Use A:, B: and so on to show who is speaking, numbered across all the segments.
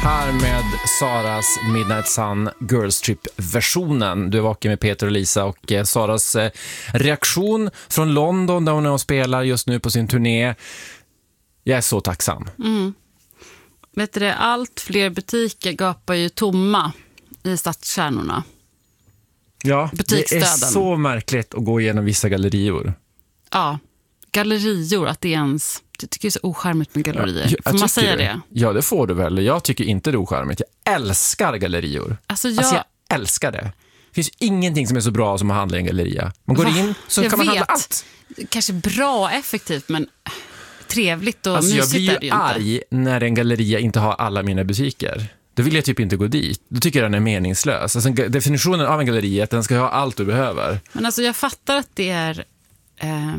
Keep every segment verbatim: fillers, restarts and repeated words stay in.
A: Här med Saras Midnight Sun Girls Trip-versionen. Du är vaken med Peter och Lisa och eh, Saras eh, reaktion från London där hon är och spelar just nu på sin turné. Jag är så tacksam.
B: Mm. Vet du det, allt fler butiker gapar ju tomma i stadskärnorna.
A: Ja, det är så märkligt att gå igenom vissa gallerior.
B: Ja, gallerior, att det är ens... Jag tycker det är så ocharmigt med gallerier.
A: Ja,
B: får man säga
A: det?
B: det?
A: Ja, det får du väl. Jag tycker inte det är ocharmigt. Jag älskar gallerior.
B: Alltså jag...
A: alltså jag älskar det. Det finns ingenting som är så bra som att handla i en galleria. Man går Va? in så
B: jag
A: kan man
B: vet.
A: handla allt.
B: Kanske bra och effektivt, men trevligt och
A: alltså
B: mysigt är det ju inte.
A: Jag blir ju arg när en galleria inte har alla mina butiker. Då vill jag typ inte gå dit. Då tycker jag den är meningslös. Alltså, definitionen av en galleria är att den ska ha allt du behöver.
B: Men alltså jag fattar att det är eh,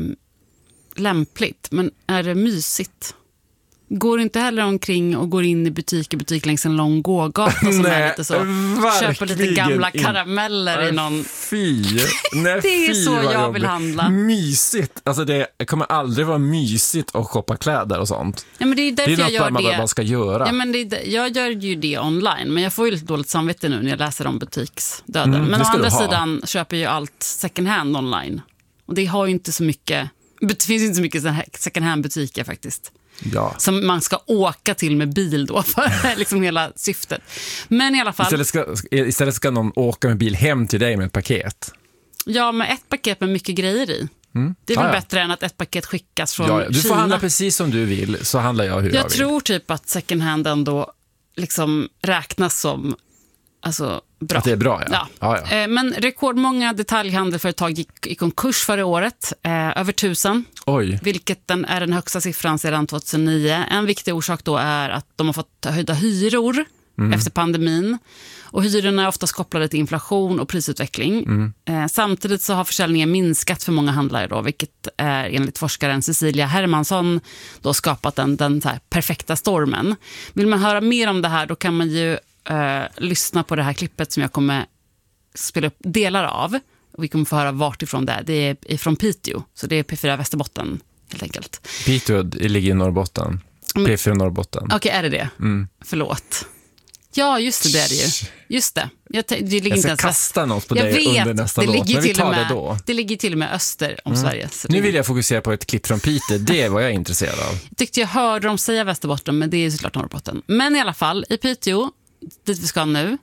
B: lämpligt, men är det mysigt? Går inte heller omkring och går in i butik i butik längs en lång gågata som
A: Nej,
B: är lite så. Köper lite gamla karameller in. i någon...
A: Fy! Nej,
B: det är
A: fy
B: så jag
A: jobbigt.
B: vill handla.
A: Mysigt. Alltså det kommer aldrig vara mysigt att shoppa kläder och sånt.
B: Ja, men det är därför
A: det är
B: jag
A: något
B: gör
A: man
B: det.
A: bara ska göra.
B: Ja, men det är, jag gör ju det online, men jag får ju lite dåligt samvete nu när jag läser om butiksdöden.
A: Mm,
B: men å andra
A: ha.
B: sidan köper ju allt second hand online. Och det har ju inte så mycket... Det finns inte så mycket second hand butiker faktiskt.
A: Ja.
B: Som man ska åka till med bil då för liksom hela syftet. Men i alla fall...
A: Istället ska, istället ska någon åka med bil hem till dig med ett paket.
B: Ja, med ett paket med mycket grejer i. Mm. Det är väl ah, ja. bättre än att ett paket skickas från
A: ja, ja. Du får
B: Kina.
A: Handla precis som du vill, så handlar jag hur jag,
B: jag
A: vill.
B: Jag tror typ att second hand ändå liksom räknas som alltså, bra.
A: Att det är bra, ja.
B: ja.
A: Ah, ja.
B: Eh, men rekordmånga detaljhandelföretag gick i konkurs förra året. Eh, över tusen.
A: Oj.
B: Vilket den är den högsta siffran sedan tjugohundranio. En viktig orsak då är att de har fått höjda hyror mm. efter pandemin. Och hyrorna är oftast kopplade till inflation och prisutveckling. Mm. Eh, samtidigt så har försäljningen minskat för många handlare då, vilket är enligt forskaren Cecilia Hermansson då skapat den, den så här perfekta stormen. Vill man höra mer om det här, då kan man ju eh, lyssna på det här klippet som jag kommer spela upp delar av. Och vi kommer få höra vart ifrån det är. Det är från Piteå, så det är P fyra Västerbotten helt enkelt.
A: Piteå ligger i Norrbotten. P fyra Norrbotten.
B: Okej, okay, är det det? Mm. Förlåt. Ja, just det, det är det ju. Just det. Jag, det ligger
A: jag
B: ska
A: ska inte kasta något på
B: jag
A: dig
B: vet,
A: under nästa
B: det
A: låt,
B: ligger
A: men vi
B: till
A: tar
B: med,
A: det då.
B: Det ligger till och med öster om mm. Sverige.
A: Nu vill jag fokusera på ett klipp från Piteå, det är vad jag är intresserad av.
B: Jag tyckte jag hörde dem säga Västerbotten, men det är såklart Norrbotten. Men i alla fall, i Piteå, dit vi ska nu,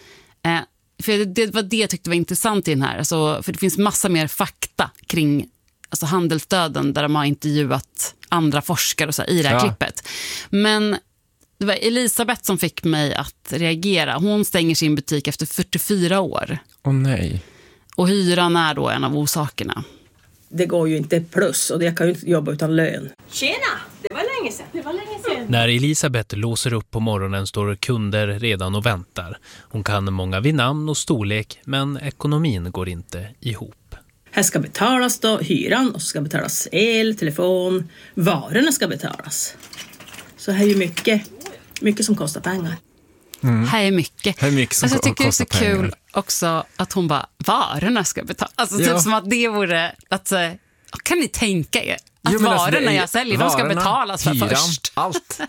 B: eh, för det var det jag tyckte var intressant i den här. Alltså, för det finns massa mer fakta kring alltså, handelsdöden där de har intervjuat andra forskare och så här, i det här ja. klippet. Men det var Elisabeth som fick mig att reagera. Hon stänger sin butik efter fyrtiofyra år.
A: Åh oh, nej.
B: Och hyran är då en av orsakerna.
C: Det går ju inte plus och jag kan ju inte jobba utan lön.
D: Tjena, det var länge sedan. Det var länge sedan.
E: När Elisabeth låser upp på morgonen står kunder redan och väntar. Hon kan många vid namn och storlek, men ekonomin går inte ihop.
C: Här ska betalas då hyran och så ska betalas el, telefon, varorna ska betalas. Så här är ju mycket, mycket som kostar pengar.
B: Mm. Här är mycket.
A: Här är mycket som
B: alltså, jag tycker det är så
A: pengar.
B: kul också att hon bara, varorna ska betalas. Alltså ja. typ som att det vore, att, kan ni tänka er att jo, varorna alltså, jag säljer, varorna, de ska betalas för hyran, först.
A: Allt.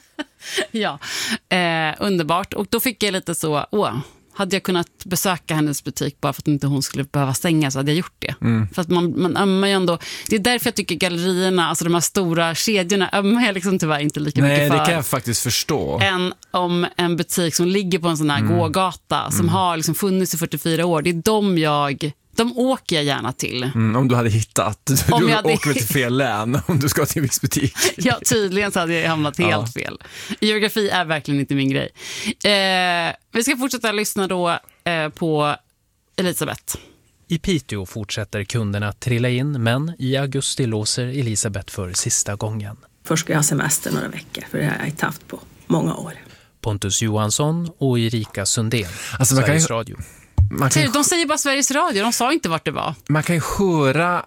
B: ja, eh, underbart. Och då fick jag lite så, åh, hade jag kunnat besöka hennes butik bara för att inte hon skulle behöva stänga så hade jag gjort det. Mm. För att man, man ömmar ju ändå. Det är därför jag tycker gallerierna, alltså de här stora kedjorna, ömmar jag liksom tyvärr inte lika
A: Nej,
B: mycket för.
A: Nej, det kan jag faktiskt förstå.
B: Än om en butik som ligger på en sån här mm. gågata som mm. har liksom funnits i fyrtiofyra år. Det är de jag... De åker jag gärna till.
A: Mm, om du hade hittat. Du,
B: om
A: du
B: jag hade...
A: åker till fel län om du ska till en viss butik.
B: Ja, tydligen så hade jag hamnat helt ja. fel. Geografi är verkligen inte min grej. Eh, vi ska fortsätta lyssna då eh, på Elisabeth.
E: I Piteå fortsätter kunderna trilla in, men i augusti låser Elisabeth för sista gången.
C: Först ska jag ha semester några veckor, för det har jag inte haft på många år.
E: Pontus Johansson och Erika Sundén,
A: alltså,
E: Sveriges
A: kan...
E: Radio.
A: Man kan...
B: De säger bara Sveriges Radio, de sa inte vart det var.
A: Man kan ju höra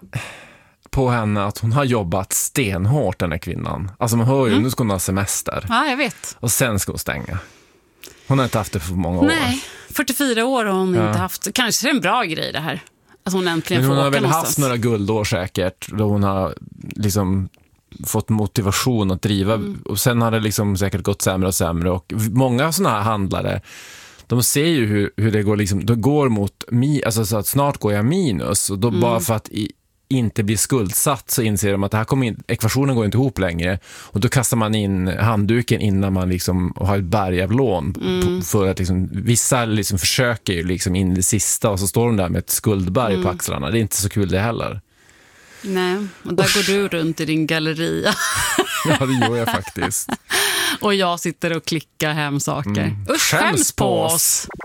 A: på henne att hon har jobbat stenhårt, den här kvinnan. Alltså man hör ju, mm. nu ska hon ha semester.
B: Ja, jag vet.
A: Och sen ska hon stänga. Hon har inte haft det för många år.
B: Nej, fyrtiofyra år har hon ja. inte haft. Kanske det är en bra grej det här. Att hon äntligen
A: Men hon
B: får
A: har
B: åka
A: väl
B: någonstans.
A: haft några guldår säkert. Då hon har liksom fått motivation att driva. Mm. Och sen har det liksom säkert gått sämre och sämre. Och många sådana här handlare, de ser ju hur, hur det går, liksom, det går mot mi, alltså så att snart går jag minus. Och då mm. bara för att i, inte bli skuldsatt så inser de att det här kommer in, ekvationen går inte ihop längre. Och då kastar man in handduken innan man liksom har ett berg av lån. Mm. För att liksom, vissa liksom försöker ju liksom in i det sista och så står de där med ett skuldberg mm. på axlarna. Det är inte så kul det heller.
B: Nej, och där Usch. går du runt i din galleria.
A: Ja, det gör jag faktiskt.
B: Och jag sitter och klickar hem saker.
A: Mm.
B: Usch, skäms på oss!